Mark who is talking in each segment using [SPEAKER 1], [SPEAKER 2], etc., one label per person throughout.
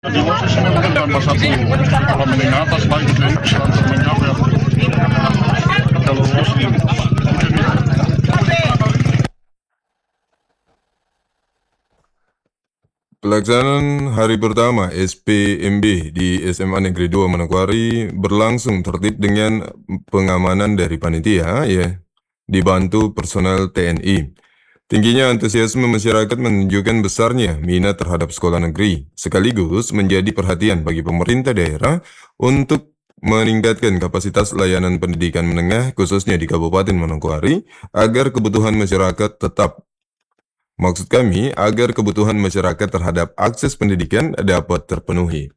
[SPEAKER 1] Jadi posisinya mungkin tambah satu kalau menengah atas baik untuk mencapai kalau Muslim mungkin
[SPEAKER 2] Pelaksanaan hari pertama SPMB di SMA Negeri 2 Manokwari berlangsung tertib dengan pengamanan dari panitia, dibantu personel TNI. Tingginya antusiasme masyarakat menunjukkan besarnya minat terhadap sekolah negeri, sekaligus menjadi perhatian bagi pemerintah daerah untuk meningkatkan kapasitas layanan pendidikan menengah khususnya di Kabupaten Manokwari agar kebutuhan masyarakat tetap Maksud kami agar kebutuhan masyarakat terhadap akses pendidikan dapat terpenuhi.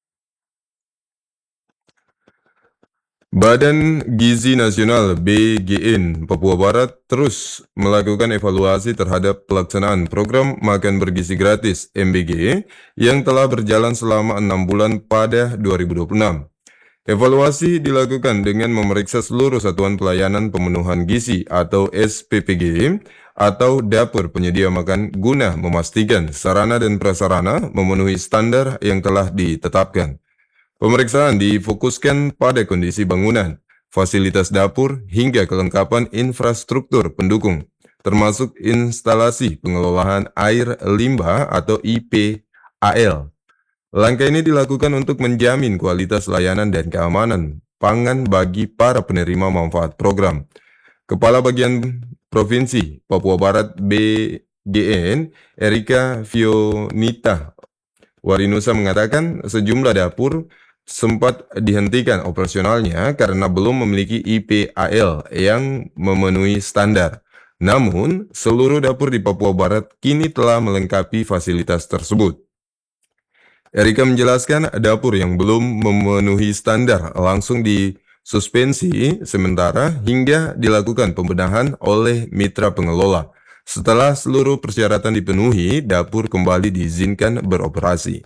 [SPEAKER 2] Badan Gizi Nasional BGN Papua Barat terus melakukan evaluasi terhadap pelaksanaan program Makan Bergizi Gratis MBG yang telah berjalan selama 6 bulan pada 2026. Evaluasi dilakukan dengan memeriksa seluruh satuan pelayanan pemenuhan gizi atau SPPG atau dapur penyedia makan guna memastikan sarana dan prasarana memenuhi standar yang telah ditetapkan. Pemeriksaan difokuskan pada kondisi bangunan, fasilitas dapur, hingga kelengkapan infrastruktur pendukung, termasuk instalasi pengelolaan air limbah atau IPAL. Langkah ini dilakukan untuk menjamin kualitas layanan dan keamanan pangan bagi para penerima manfaat program. Kepala Bagian Provinsi Papua Barat BGN, Erika Fionita Warinusa mengatakan sejumlah dapur sempat dihentikan operasionalnya karena belum memiliki IPAL yang memenuhi standar. Namun, seluruh dapur di Papua Barat kini telah melengkapi fasilitas tersebut. Erika menjelaskan dapur yang belum memenuhi standar langsung disuspensi sementara hingga dilakukan pembenahan oleh mitra pengelola. Setelah seluruh persyaratan dipenuhi, dapur kembali diizinkan beroperasi.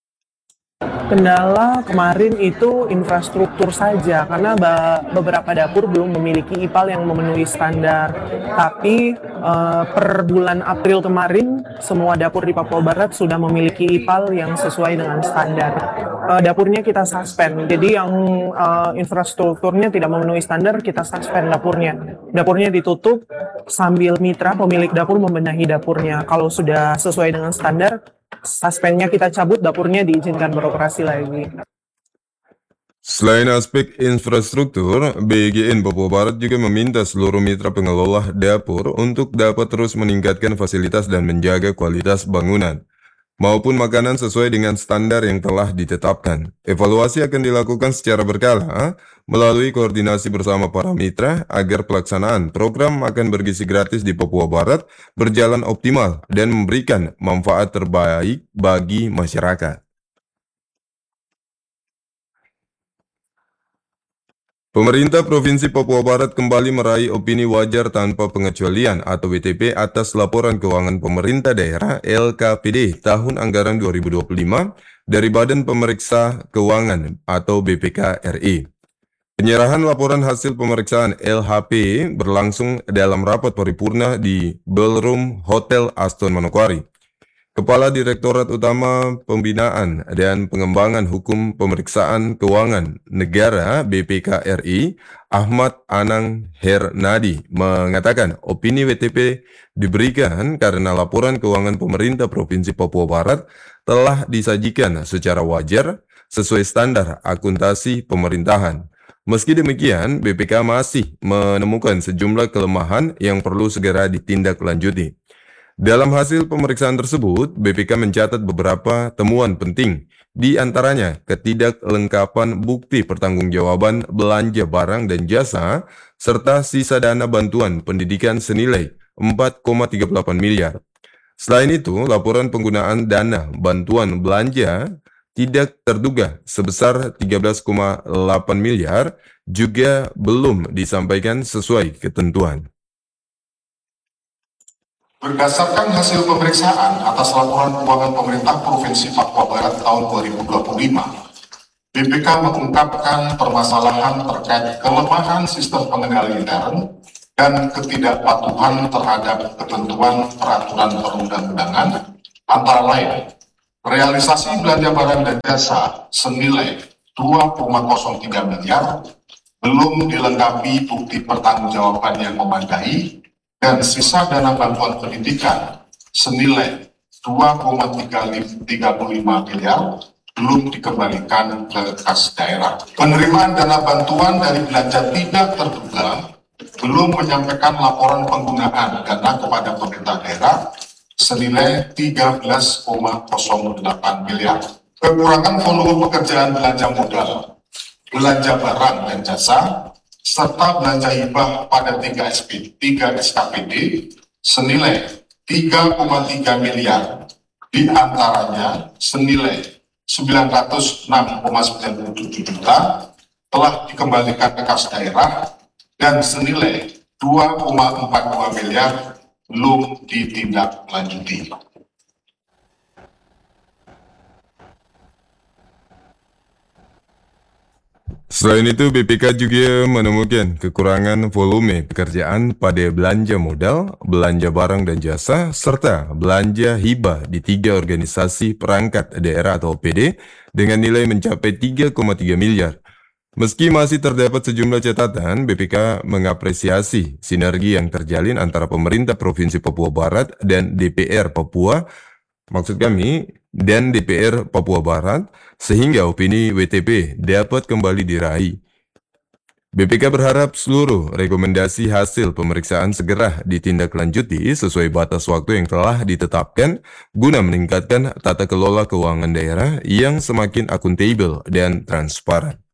[SPEAKER 3] Kendala kemarin itu infrastruktur saja karena beberapa dapur belum memiliki IPAL yang memenuhi standar. Tapi per bulan April kemarin semua dapur di Papua Barat sudah memiliki IPAL yang sesuai dengan standar. Dapurnya kita suspend. Jadi yang infrastrukturnya tidak memenuhi standar kita suspend dapurnya. Dapurnya ditutup sambil mitra pemilik dapur membenahi dapurnya. Kalau sudah sesuai dengan standar, suspendnya kita cabut, dapurnya diizinkan beroperasi lagi.
[SPEAKER 2] Selain aspek infrastruktur, BGN Papua Barat juga meminta seluruh mitra pengelola dapur untuk dapat terus meningkatkan fasilitas dan menjaga kualitas bangunan maupun makanan sesuai dengan standar yang telah ditetapkan. Evaluasi akan dilakukan secara berkala melalui koordinasi bersama para mitra agar pelaksanaan program makan bergizi gratis di Papua Barat berjalan optimal dan memberikan manfaat terbaik bagi masyarakat. Pemerintah Provinsi Papua Barat kembali meraih opini wajar tanpa pengecualian atau WTP atas laporan keuangan pemerintah daerah LKPD tahun anggaran 2025 dari Badan Pemeriksa Keuangan atau BPK RI. Penyerahan laporan hasil pemeriksaan LHP berlangsung dalam rapat paripurna di Ballroom Hotel Aston Manokwari. Kepala Direktorat Utama Pembinaan dan Pengembangan Hukum Pemeriksaan Keuangan Negara BPK RI, Ahmad Anang Hernadi, mengatakan opini WTP diberikan karena laporan keuangan pemerintah Provinsi Papua Barat telah disajikan secara wajar sesuai standar akuntansi pemerintahan. Meski demikian, BPK masih menemukan sejumlah kelemahan yang perlu segera ditindaklanjuti. Dalam hasil pemeriksaan tersebut, BPK mencatat beberapa temuan penting, di antaranya ketidaklengkapan bukti pertanggungjawaban belanja barang dan jasa, serta sisa dana bantuan pendidikan senilai 4,38 miliar. Selain itu, laporan penggunaan dana bantuan belanja tidak terduga sebesar 13,8 miliar juga belum disampaikan sesuai ketentuan.
[SPEAKER 4] Berdasarkan hasil pemeriksaan atas laporan keuangan pemerintah Provinsi Papua Barat tahun 2025, BPK mengungkapkan permasalahan terkait kelemahan sistem pengendalian intern dan ketidakpatuhan terhadap ketentuan peraturan perundang-undangan, antara lain Realisasi belanja barang dan jasa senilai 2,03 miliar belum dilengkapi bukti pertanggungjawaban yang memadai, dan sisa dana bantuan pendidikan senilai 2,35 miliar belum dikembalikan ke kas daerah. Penerimaan dana bantuan dari belanja tidak terduga belum menyampaikan laporan penggunaan dana kepada pemerintah daerah senilai 13,08 miliar. Kekurangan volume pekerjaan belanja modal, belanja barang dan jasa, serta belanja hibah pada 3 SKPD senilai 3,3 miliar, di antaranya senilai 906,97 juta telah dikembalikan ke kas daerah dan senilai 2,42 miliar belum ditindaklanjuti.
[SPEAKER 2] Selain itu, BPK juga menemukan kekurangan volume pekerjaan pada belanja modal, belanja barang dan jasa, serta belanja hibah di 3 organisasi perangkat daerah atau OPD dengan nilai mencapai 3,3 miliar. Meski masih terdapat sejumlah catatan, BPK mengapresiasi sinergi yang terjalin antara pemerintah Provinsi Papua Barat dan DPR Papua, maksud kami, dan DPR Papua Barat, sehingga opini WTP dapat kembali diraih. BPK berharap seluruh rekomendasi hasil pemeriksaan segera ditindaklanjuti sesuai batas waktu yang telah ditetapkan guna meningkatkan tata kelola keuangan daerah yang semakin akuntabel dan transparan.